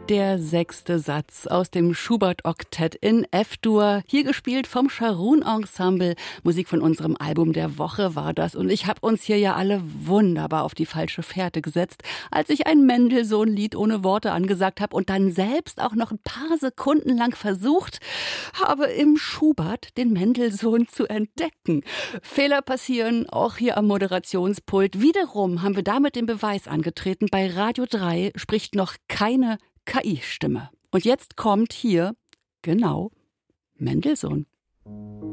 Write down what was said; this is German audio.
Der 6. Satz aus dem Schubert-Oktett in F-Dur, hier gespielt vom Scharun-Ensemble. Musik von unserem Album der Woche war das. Und ich habe uns hier ja alle wunderbar auf die falsche Fährte gesetzt, als ich ein Mendelssohn-Lied ohne Worte angesagt habe und dann selbst auch noch ein paar Sekunden lang versucht habe, im Schubert den Mendelssohn zu entdecken. Fehler passieren, auch hier am Moderationspult. Wiederum haben wir damit den Beweis angetreten, bei Radio 3 spricht noch keine KI-Stimme. Und jetzt kommt hier, genau, Mendelssohn.